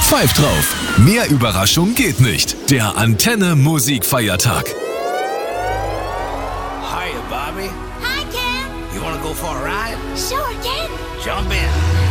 Pfeift drauf. Mehr Überraschung geht nicht. Der Antenne Musikfeiertag. Hiya, Bobby. Hi, Ken. You wanna go for a ride? Sure, Ken. Jump in.